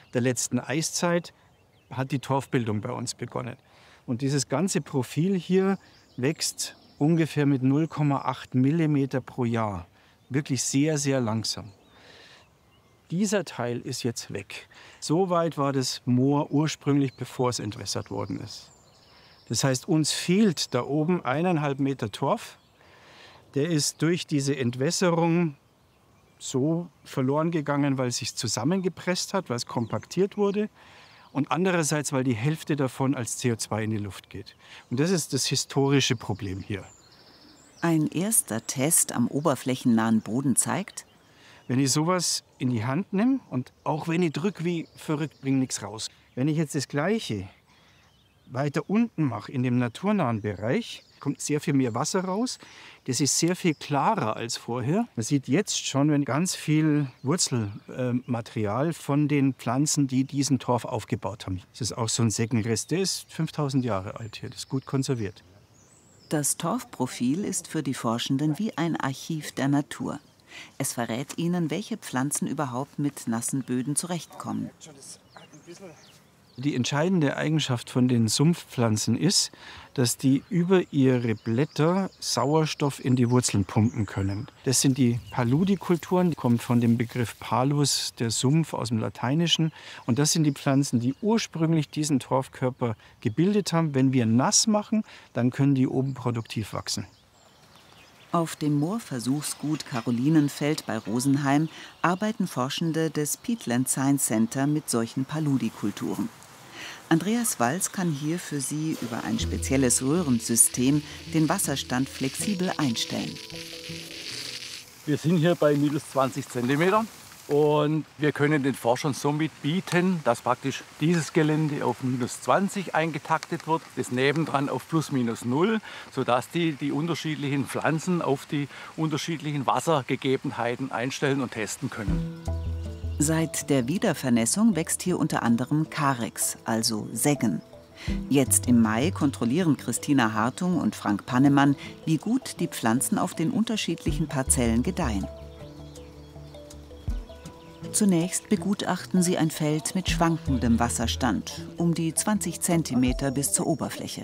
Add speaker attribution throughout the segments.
Speaker 1: der letzten Eiszeit hat die Torfbildung bei uns begonnen. Und dieses ganze Profil hier wächst ungefähr mit 0,8 Millimeter pro Jahr. Wirklich sehr, sehr langsam. Dieser Teil ist jetzt weg. So weit war das Moor ursprünglich, bevor es entwässert worden ist. Das heißt, uns fehlt da oben 1,5 Meter Torf. Der ist durch diese Entwässerung so verloren gegangen, weil es sich zusammengepresst hat, weil es kompaktiert wurde. Und andererseits, weil die Hälfte davon als CO2 in die Luft geht. Und das ist das historische Problem hier.
Speaker 2: Ein erster Test am oberflächennahen Boden zeigt:
Speaker 1: Wenn ich sowas in die Hand nehme und auch wenn ich drücke wie verrückt, bringt nichts raus. Wenn ich jetzt das Gleiche weiter unten mache, in dem naturnahen Bereich, kommt sehr viel mehr Wasser raus. Das ist sehr viel klarer als vorher. Man sieht jetzt schon, wenn ganz viel Wurzelmaterial von den Pflanzen, die diesen Torf aufgebaut haben. Das ist auch so ein Seggenrest, der ist 5000 Jahre alt hier, das ist gut konserviert.
Speaker 2: Das Torfprofil ist für die Forschenden wie ein Archiv der Natur. Es verrät ihnen, welche Pflanzen überhaupt mit nassen Böden zurechtkommen.
Speaker 1: Die entscheidende Eigenschaft von den Sumpfpflanzen ist, dass die über ihre Blätter Sauerstoff in die Wurzeln pumpen können. Das sind die Paludikulturen, die kommen von dem Begriff Palus, der Sumpf aus dem Lateinischen. Und das sind die Pflanzen, die ursprünglich diesen Torfkörper gebildet haben. Wenn wir nass machen, dann können die oben produktiv wachsen.
Speaker 2: Auf dem Moorversuchsgut Carolinenfeld bei Rosenheim arbeiten Forschende des Peatland Science Center mit solchen Paludikulturen. Andreas Walz kann hier für sie über ein spezielles Röhrensystem den Wasserstand flexibel einstellen.
Speaker 3: Wir sind hier bei minus 20 cm und wir können den Forschern somit bieten, dass praktisch dieses Gelände auf minus 20 eingetaktet wird, das nebendran auf plus minus 0, sodass die unterschiedlichen Pflanzen auf die unterschiedlichen Wassergegebenheiten einstellen und testen können.
Speaker 2: Seit der Wiedervernässung wächst hier unter anderem Carex, also Seggen. Jetzt im Mai kontrollieren Christina Hartung und Frank Pannemann, wie gut die Pflanzen auf den unterschiedlichen Parzellen gedeihen. Zunächst begutachten sie ein Feld mit schwankendem Wasserstand, um die 20 cm bis zur Oberfläche.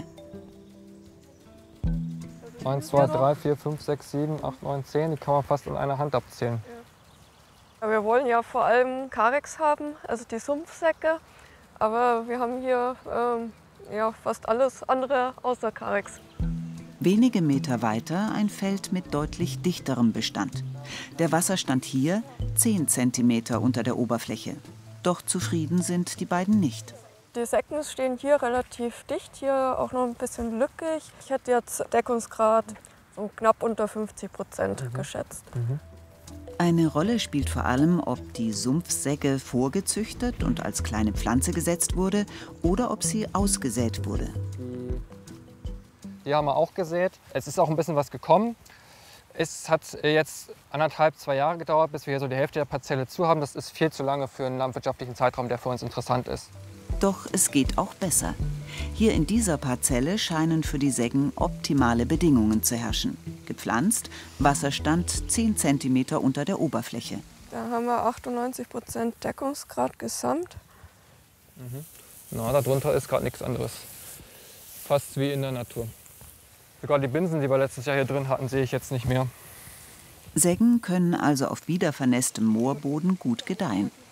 Speaker 4: 1, 2, 3, 4, 5, 6, 7, 8, 9, 10, die kann man fast in einer Hand abzählen.
Speaker 5: Wir wollen ja vor allem Carex haben, also die Sumpfsäcke, aber wir haben hier ja, fast alles andere außer Carex.
Speaker 2: Wenige Meter weiter ein Feld mit deutlich dichterem Bestand. Der Wasserstand hier 10 cm unter der Oberfläche. Doch zufrieden sind die beiden nicht.
Speaker 5: Die Säcken stehen hier relativ dicht, hier auch noch ein bisschen lückig. Ich hätte jetzt Deckungsgrad so knapp unter 50% geschätzt.
Speaker 2: Eine Rolle spielt vor allem, ob die Sumpfsegge vorgezüchtet und als kleine Pflanze gesetzt wurde oder ob sie ausgesät wurde.
Speaker 4: Die haben wir auch gesät. Es ist auch ein bisschen was gekommen. Es hat jetzt 1,5, 2 Jahre gedauert, bis wir hier so die Hälfte der Parzelle zu haben. Das ist viel zu lange für einen landwirtschaftlichen Zeitraum, der für uns interessant ist.
Speaker 2: Doch es geht auch besser. Hier in dieser Parzelle scheinen für die Seggen optimale Bedingungen zu herrschen. Gepflanzt, Wasserstand 10 cm unter der Oberfläche.
Speaker 5: Da haben wir 98% Deckungsgrad gesamt.
Speaker 4: Na, darunter ist gerade nichts anderes. Fast wie in der Natur. Sogar die Binsen, die wir letztes Jahr hier drin hatten, sehe ich jetzt nicht mehr.
Speaker 2: Seggen können also auf wiedervernässtem Moorboden gut gedeihen.